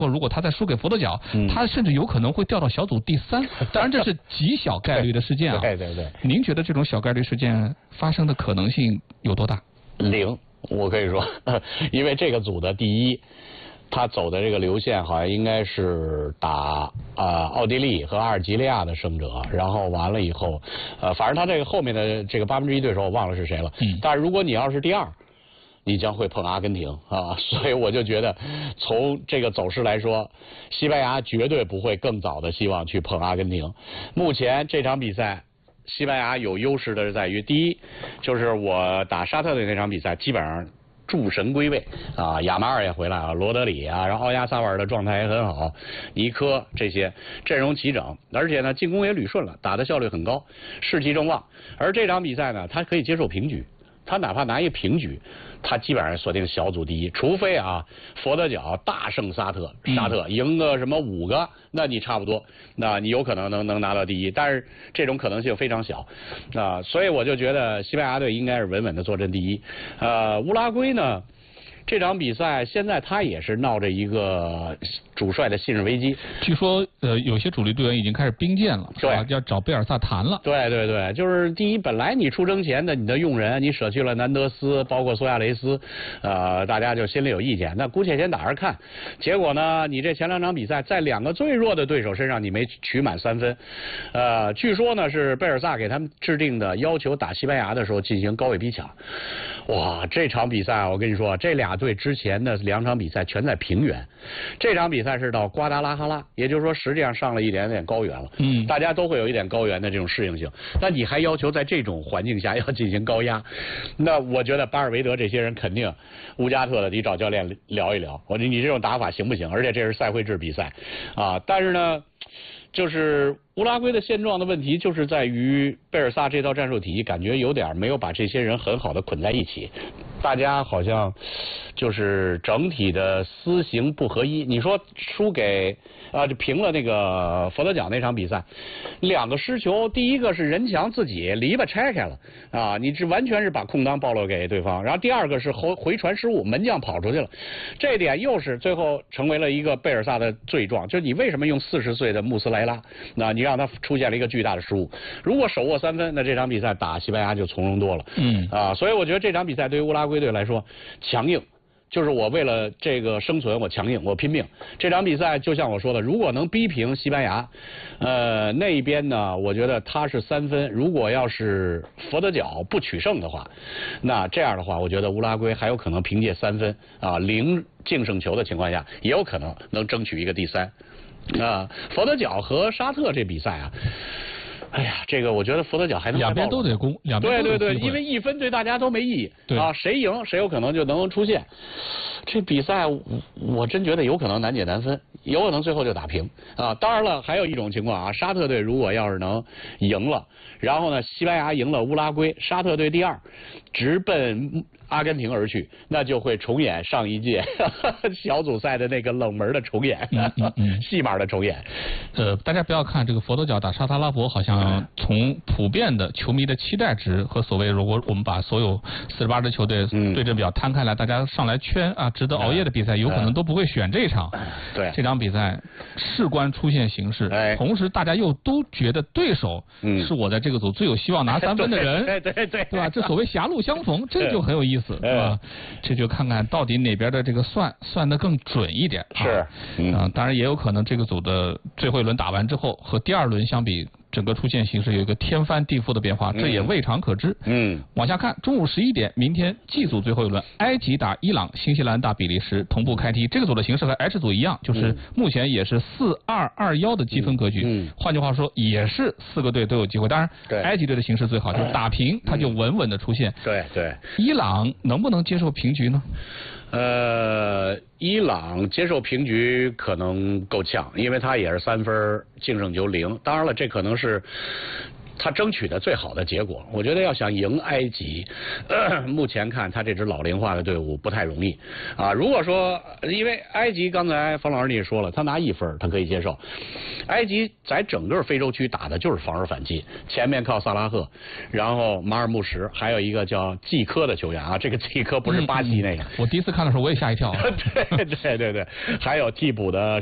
如果他再输给佛得角，他甚至有可能会掉到小组第3。当然这是极小概率的事件啊。 对对对。 您觉得这种小概率事件发生的可能性有多大 ？0，我可以说，因为这个组的第一，他走的这个流线好像应该是打奥地利和阿尔及利亚的胜者，然后完了以后，反正他这个后面的这个1/8对手我忘了是谁了。但是如果你要是第2。你将会碰阿根廷啊，所以我就觉得，从这个走势来说，西班牙绝对不会更早的希望去碰阿根廷。目前这场比赛，西班牙有优势的是在于，第一，就是我打沙特队那场比赛，基本上诸神归位啊，亚马尔也回来了，罗德里啊，然后奥亚萨瓦尔的状态也很好，尼科这些阵容齐整，而且呢进攻也捋顺了，打的效率很高，士气正旺。而这场比赛呢，他可以接受平局，他哪怕拿一平局。他基本上锁定小组第一，除非佛得角大胜沙特赢个什么5个，那你差不多，那你有可能能拿到第一，但是这种可能性非常小所以我就觉得西班牙队应该是稳稳的坐镇第一。乌拉圭呢？这场比赛现在他也是闹着一个主帅的信任危机。 据说有些主力队员已经开始兵谏了， 对， 要找贝尔萨谈了。 对对对，就是第一，本来你出征前的你的用人，你舍去了南德斯，包括苏亚雷斯，大家就心里有意见。那姑且先打着看。结果呢，你这前2场比赛在2个最弱的对手身上你没取满3分。据说呢是贝尔萨给他们制定的要求，打西班牙的时候进行高位逼抢。哇，这场比赛我跟你说，这俩队之前的2场比赛全在平原，这场比赛是到瓜达拉哈拉，也就是说实际上上了一点点高原了。大家都会有一点高原的这种适应性，但你还要求在这种环境下要进行高压，那我觉得巴尔韦德这些人肯定乌加特的得找教练聊一聊，我说你这种打法行不行？而且这是赛会制比赛但是呢，就是乌拉圭的现状的问题就是在于贝尔萨这套战术体系感觉有点没有把这些人很好的捆在一起，大家好像就是整体的思行不合一。你说输给就平了那个佛得角那场比赛，2个失球，第一个是任强自己篱笆拆开了你这完全是把空当暴露给对方，然后第2个是回传失误，门将跑出去了，这点又是最后成为了一个贝尔萨的罪状，就是你为什么用40岁的穆斯莱拉，那你让他出现了一个巨大的失误，如果手握3分，那这场比赛打西班牙就从容多了。所以我觉得这场比赛对于乌拉圭队来说强硬，就是我为了这个生存我强硬我拼命。这场比赛就像我说的，如果能逼平西班牙那一边呢，我觉得他是3分，如果要是佛得角不取胜的话，那这样的话我觉得乌拉圭还有可能凭借3分0净胜球的情况下也有可能能争取一个第3。佛得角和沙特这比赛哎呀，这个我觉得佛得角还能两边都得攻，两边都有机会。 对，因为1分对大家都没意义谁赢谁有可能就能出现。这比赛我真觉得有可能难解难分，有可能最后就打平当然了，还有一种情况沙特队如果要是能赢了，然后呢西班牙赢了乌拉圭，沙特队第2直奔阿根廷而去，那就会重演上一届小组赛的那个冷门的重演，戏码的重演。 大家不要看这个佛得角打沙特阿拉伯，好像从普遍的球迷的期待值和所谓如果我们把所有48支球队对阵表摊开来，大家上来圈值得熬夜的比赛，有可能都不会选这场。 对， 这场比赛事关出现形势，同时大家又都觉得对手是我在这个组最有希望拿3分的人，对吧？这所谓狭路相逢，这就很有意思，对吧？这就看看到底哪边的这个算得更准一点。 是， 当然也有可能这个组的最后一轮打完之后和第2轮相比，整个出现形势有一个天翻地覆的变化，这也未尝可知。往下看，中午11点，明天 G 组最后一轮，埃及打伊朗，新西兰打比利时，同步开踢。这个组的形势和 H 组一样，就是目前也是4-2-2-1的积分格局。换句话说，也是4个队都有机会。当然，埃及队的形势最好，就是打平，他就稳稳的出现。 对。 伊朗能不能接受平局呢？ 伊朗接受平局可能够呛，因为他也是3分净胜球0。当然了，这可能是他争取的最好的结果。我觉得要想赢埃及，目前看他这支老龄化的队伍不太容易啊。如果说因为埃及刚才方老师你也说了，他拿1分他可以接受。埃及在整个非洲区打的就是防守反击，前面靠萨拉赫，然后马尔穆什，还有一个叫季科的球员啊，这个季科不是巴西那个。 我第一次看的时候我也吓一跳。 对，还有替补的